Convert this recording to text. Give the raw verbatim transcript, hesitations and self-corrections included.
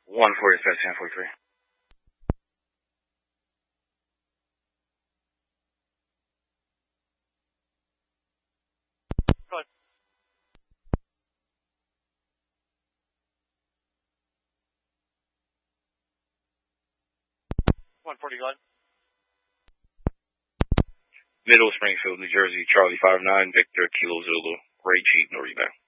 one forty, ten forty-three. one forty, go ahead. Middle Springfield, New Jersey, Charlie five nine, Victor, Kilo Zulu, Ray Jeep, no rebound.